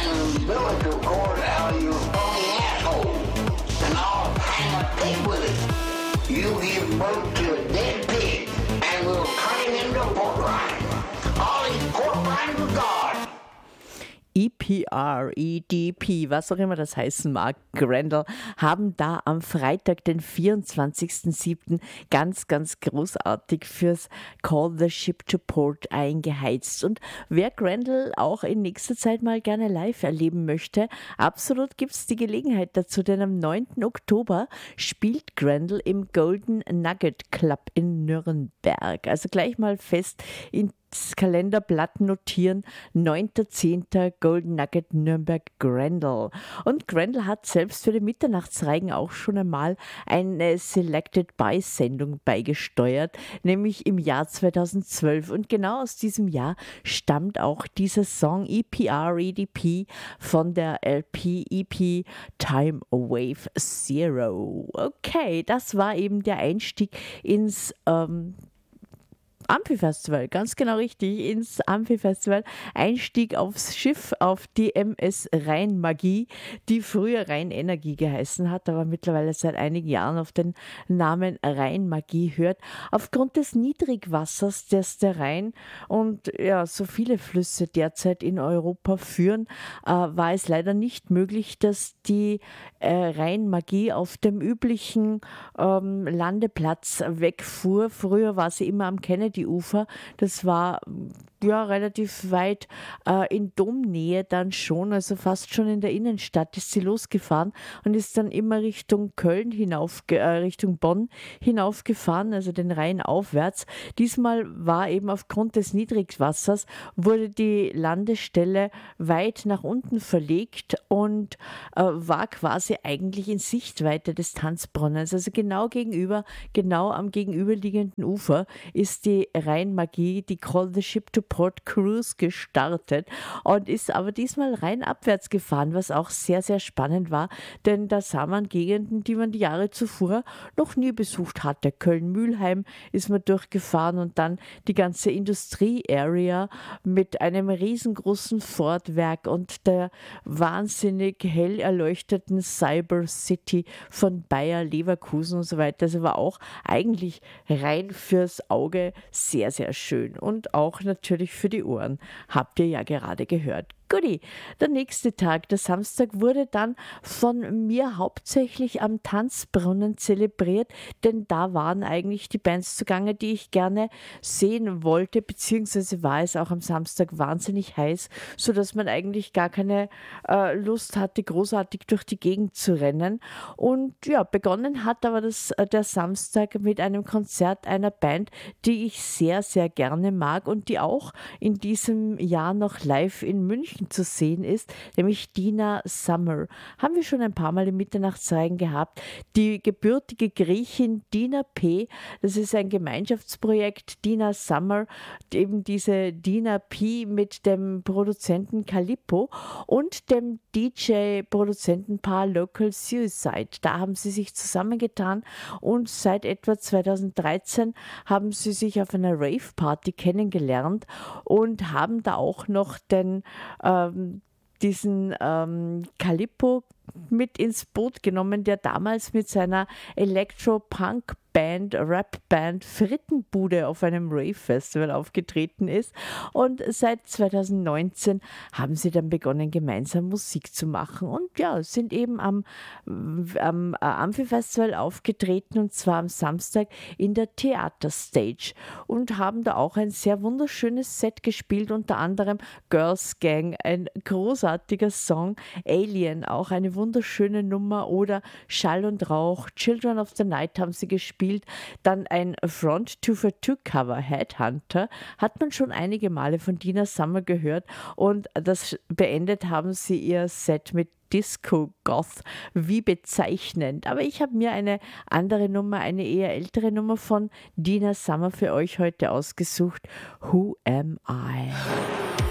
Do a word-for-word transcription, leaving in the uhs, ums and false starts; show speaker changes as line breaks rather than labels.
and umbilical cord out of your phony asshole. And I'll hang a pig with it. You give birth to a dead pig, and we'll turn him into pork rinds. All these pork rinds are God.
E P R, E D P, was auch immer das heißen mag, Grendel, haben da am Freitag, den vierundzwanzigsten siebten ganz, ganz großartig fürs Call the Ship to Port eingeheizt. Und wer Grendel auch in nächster Zeit mal gerne live erleben möchte, absolut gibt es die Gelegenheit dazu, denn am neunten Oktober spielt Grendel im Golden Nugget Club in Nürnberg. Also gleich mal fest in Kalenderblatt notieren, neunter zehnter Golden Nugget Nürnberg Grendel. Und Grendel hat selbst für den Mitternachtsreigen auch schon einmal eine Selected By Sendung beigesteuert, nämlich im Jahr zweitausendzwölf. Und genau aus diesem Jahr stammt auch dieser Song E P R E D P von der L P E P Time Wave Zero. Okay, das war eben der Einstieg ins ähm, Amphifestival, ganz genau richtig, ins Amphifestival. Einstieg aufs Schiff, auf die M S Rheinmagie, die früher Rheinenergie geheißen hat, aber mittlerweile seit einigen Jahren auf den Namen Rheinmagie hört. Aufgrund des Niedrigwassers, das der Rhein und ja, so viele Flüsse derzeit in Europa führen, äh, war es leider nicht möglich, dass die äh, Rheinmagie auf dem üblichen ähm, Landeplatz wegfuhr. Früher war sie immer am Kennedy Ufer. Das war ja relativ weit äh, in Domnähe dann schon, also fast schon in der Innenstadt ist sie losgefahren und ist dann immer Richtung Köln hinauf, äh, Richtung Bonn hinaufgefahren, also den Rhein aufwärts. Diesmal war eben aufgrund des Niedrigwassers, wurde die Landestelle weit nach unten verlegt und äh, war quasi eigentlich in Sichtweite des Tanzbrunnens. Also genau gegenüber, genau am gegenüberliegenden Ufer ist die Rheinmagie, die Call the Ship to Port Cruise gestartet und ist aber diesmal rein abwärts gefahren, was auch sehr, sehr spannend war, denn da sah man Gegenden, die man die Jahre zuvor noch nie besucht hatte. Köln-Mühlheim ist man durchgefahren und dann die ganze Industrie-Area mit einem riesengroßen Fordwerk und der wahnsinnig hell erleuchteten Cyber City von Bayer Leverkusen und so weiter. Also war auch eigentlich rein fürs Auge sehr, sehr schön und auch natürlich für die Ohren. Habt ihr ja gerade gehört. Guti, der nächste Tag, der Samstag, wurde dann von mir hauptsächlich am Tanzbrunnen zelebriert, denn da waren eigentlich die Bands zugange, die ich gerne sehen wollte, beziehungsweise war es auch am Samstag wahnsinnig heiß, sodass man eigentlich gar keine äh, Lust hatte, großartig durch die Gegend zu rennen. Und ja, begonnen hat aber das, äh, der Samstag mit einem Konzert einer Band, die ich sehr, sehr gerne mag und die auch in diesem Jahr noch live in München zu sehen ist, nämlich Dina Summer. Haben wir schon ein paar Mal im Mitternachtsreigen gehabt. Die gebürtige Griechin Dina P., das ist ein Gemeinschaftsprojekt Dina Summer, eben diese Dina P. mit dem Produzenten Calippo und dem D J-Produzentenpaar Local Suicide. Da haben sie sich zusammengetan und seit etwa zweitausenddreizehn haben sie sich auf einer Rave-Party kennengelernt und haben da auch noch den ähm, diesen ähm, Calippo mit ins Boot genommen, der damals mit seiner Electro-Punk Band, Rap-Band Frittenbude auf einem Rave-Festival aufgetreten ist und seit zweitausendneunzehn haben sie dann begonnen, gemeinsam Musik zu machen und ja, sind eben am, am Amphi-Festival aufgetreten und zwar am Samstag in der Theaterstage und haben da auch ein sehr wunderschönes Set gespielt, unter anderem Girls Gang, ein großartiger Song, Alien, auch eine wunderschöne Nummer oder Schall und Rauch, Children of the Night haben sie gespielt. Dann ein Front two for two Cover, Headhunter, hat man schon einige Male von Dina Summer gehört und das beendet haben sie ihr Set mit Disco Goth, wie bezeichnend. Aber ich habe mir eine andere Nummer, eine eher ältere Nummer von Dina Summer für euch heute ausgesucht. Who Am I?